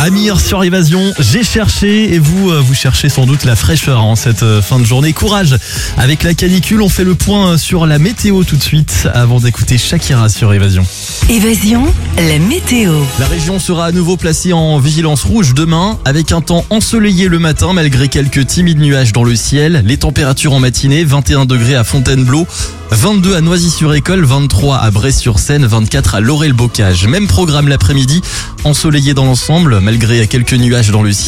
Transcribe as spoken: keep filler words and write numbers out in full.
Amir sur Évasion, j'ai cherché et vous, euh, vous cherchez sans doute la fraîcheur en cette euh, fin de journée. Courage avec la canicule, on fait le point sur la météo tout de suite avant d'écouter Shakira sur Évasion. Évasion, la météo. La région sera à nouveau placée en vigilance rouge demain avec un temps ensoleillé le matin malgré quelques timides nuages dans le ciel. Les températures en matinée, vingt et un degrés à Fontainebleau, vingt-deux à Noisy-sur-École, vingt-trois à Bray-sur-Seine, vingt-quatre à Laurel-Bocage. Même programme l'après-midi, ensoleillé dans l'ensemble malgré quelques nuages dans le ciel.